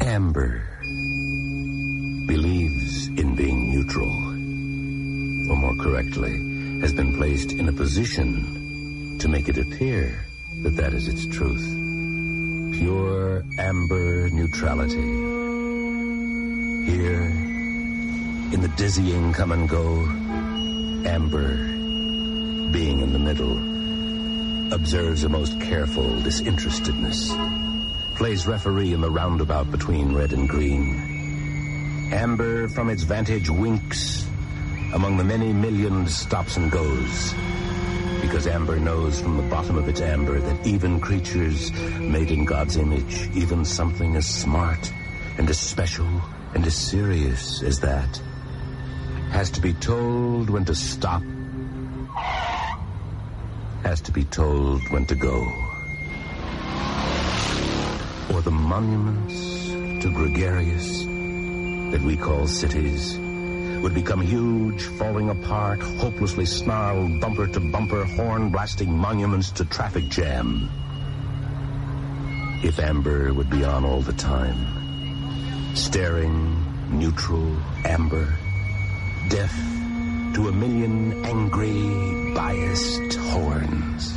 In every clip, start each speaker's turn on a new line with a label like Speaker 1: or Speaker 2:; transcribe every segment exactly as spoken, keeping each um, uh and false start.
Speaker 1: Amber believes in being neutral, or more correctly, has been placed in a position to make it appear that that is its truth. Pure amber neutrality. Here, in the dizzying come and go, Amber, being in the middle, observes a most careful disinterestedness, plays referee in the roundabout between red and green. Amber, from its vantage, winks among the many millions stops and goes, because Amber knows from the bottom of its amber that even creatures made in God's image, even something as smart and as special and as serious as that, has to be told when to stop, has to be told when to go. Or the monuments to gregarious that we call cities would become huge, falling apart, hopelessly snarled, bumper-to-bumper, horn-blasting monuments to traffic jam. If Amber would be on all the time, staring, neutral, amber, deaf to a million angry, biased horns.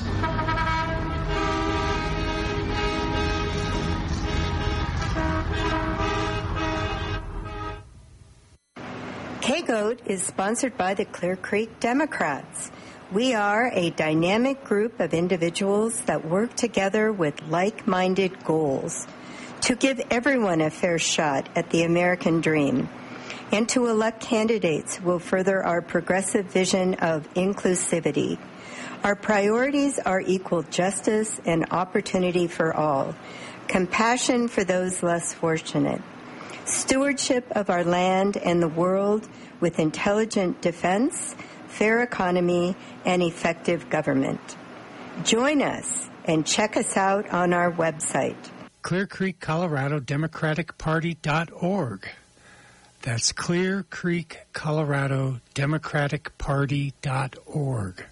Speaker 2: K-Goat is sponsored by the Clear Creek Democrats. We are a dynamic group of individuals that work together with like-minded goals to give everyone a fair shot at the American dream and to elect candidates who will further our progressive vision of inclusivity. Our priorities are equal justice and opportunity for all, compassion for those less fortunate, stewardship of our land and the world with intelligent defense, fair economy, and effective government. Join us and check us out on our website.
Speaker 3: Clear Creek, Colorado Democratic Party dot org. That's Clear Creek, Colorado Democratic Party dot org.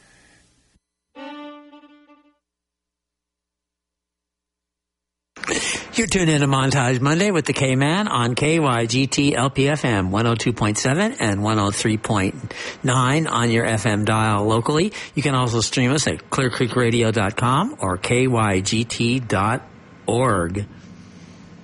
Speaker 4: You're tuned in to Montage Monday with the K-Man on K Y G T L P F M one oh two point seven and one oh three point nine on your F M dial locally. You can also stream us at clear creek radio dot com or K Y G T dot org.